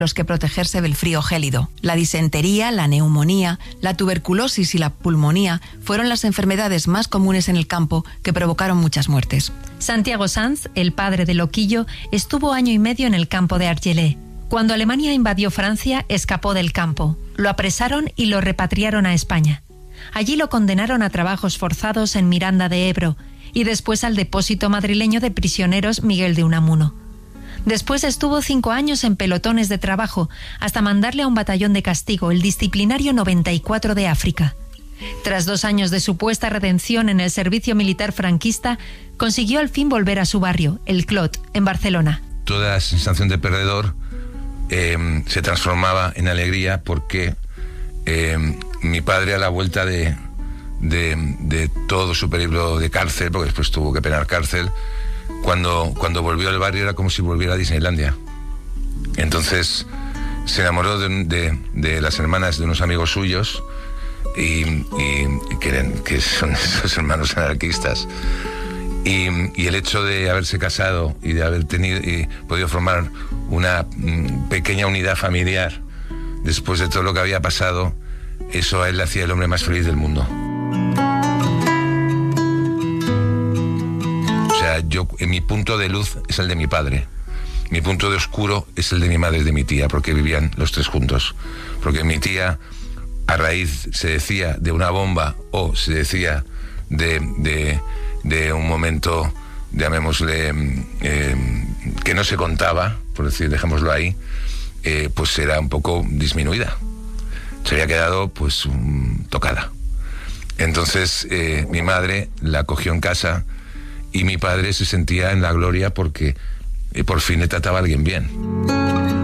los que protegerse del frío gélido. La disentería, la neumonía, la tuberculosis y la pulmonía fueron las enfermedades más comunes en el campo que provocaron muchas muertes. Santiago Sanz, el padre de Loquillo, estuvo 1 año y medio en el campo de Argelès. Cuando Alemania invadió Francia, escapó del campo. Lo apresaron y lo repatriaron a España. Allí lo condenaron a trabajos forzados en Miranda de Ebro y después al depósito madrileño de prisioneros Miguel de Unamuno. Después estuvo 5 años en pelotones de trabajo, hasta mandarle a un batallón de castigo, el disciplinario 94 de África. Tras 2 años de supuesta redención en el servicio militar franquista, consiguió al fin volver a su barrio, el Clot, en Barcelona. Toda sensación de perdedor se transformaba en alegría porque mi padre, a la vuelta de todo su periplo de cárcel, porque después tuvo que penar cárcel, cuando volvió al barrio era como si volviera a Disneylandia. Entonces se enamoró de las hermanas de unos amigos suyos y que son esos hermanos anarquistas. Y el hecho de haberse casado y de haber podido formar una pequeña unidad familiar después de todo lo que había pasado, eso a él le hacía el hombre más feliz del mundo. O sea, mi punto de luz es el de mi padre. Mi punto de oscuro es el de mi madre y de mi tía, porque vivían los 3 juntos. Porque mi tía, a raíz, se decía de una bomba o se decía de un momento, llamémosle, que no se contaba, por decir, dejémoslo ahí, pues era un poco disminuida. Se había quedado, pues, tocada. Entonces, mi madre la cogió en casa y mi padre se sentía en la gloria porque por fin le trataba a alguien bien.